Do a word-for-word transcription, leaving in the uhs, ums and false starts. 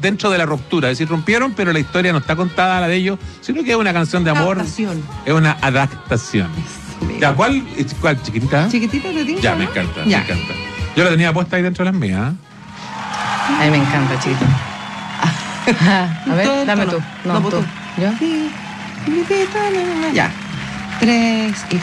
dentro de la ruptura. Es decir, rompieron, pero la historia no está contada la de ellos, sino que es una canción de amor. Adaptación. Es una adaptación. Eso, Ya, ¿cuál? ¿Cuál? ¿Chiquitita? Chiquitita de ti. Ya, me encanta, Ya. me encanta. Yo la tenía puesta ahí dentro de las mías. A mí me encanta, chiquito. A ver, Todo el dame tono. tú. No, No, tú. tú. ¿Yo? Ya. Tres y